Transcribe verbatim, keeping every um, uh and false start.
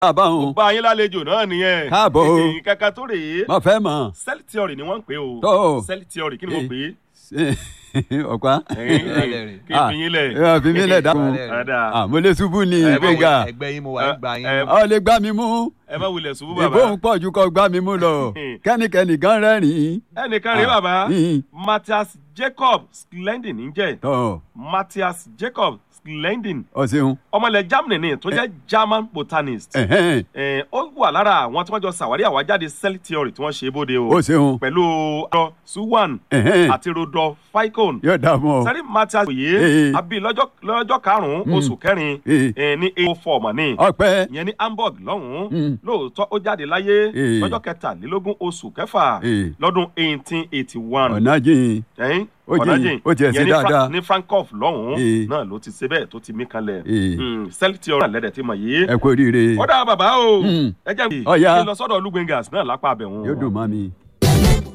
àbáhùn. bá yín lálejò náà nìyẹn. káàbọ̀ o. kankan tó rèé. mo fẹ́ mọ̀. cell theory ni wọ́n ń pè o. tó. cell theory kí ni mo pè é. ọ̀pá. kí n fi yín lẹ̀. fi mí lẹ̀ dákun. mo lè ṣubú ni gbẹ̀ngà. ẹgbẹ́ yín mo wà ń gbà yín. ọ lè gbá mi mú. ẹ má wulẹ̀ ṣubú bàbá. ìbò ń pọ̀ ju kọ́ gbá mi mú lọ. kẹ́nikẹ́ni gan rẹ́rìn-ín. ẹnìkan rèé bàbá. Matthias Jacob Sklendin ń jẹ́. Matthias Jacob Sklendin. ọ ṣeun. ọmọlẹ̀ Germany ni tó jẹ́ German botanist. ó wà lára àwọn tí wọ́n jọ ṣàwárí àwájáde cell theory tí wọ́n ṣe bóde o. ó ṣeun. pẹ̀lú Rodolphe Suwan àti Rodolphe Ficon. yóò dààmú ọ. sẹ́rí Matthias òye àbí lọ́jọ́ karùn-ún oṣù kẹrin ní eight four mọ̀ ní. ọpẹ́. ìyẹn ní Hamburg lọ́hùn-ún. lóòótọ́ ó jáde láyé lọ́jọ́ kẹtàlélógún oṣù kẹfà lọ́dún eighteen eighty one. ọ̀nà jìn. ó jìn ó tiẹ̀ ṣe dáadáa. ní Frankfurt lọ́hùn-ún náà ló ti ṣe bẹ́ẹ̀ tó ti mí kanlẹ̀. cell theory lẹ́dẹ̀ tí mo yé. ẹ kú oríire. ó dáa bàbá o. ẹ jẹ́ mi ọ̀ya kí n lọ sọ́dọ̀ Olúgbéngàs náà lápá abẹ̀wọ̀n. yóò dùn mọ́ mi.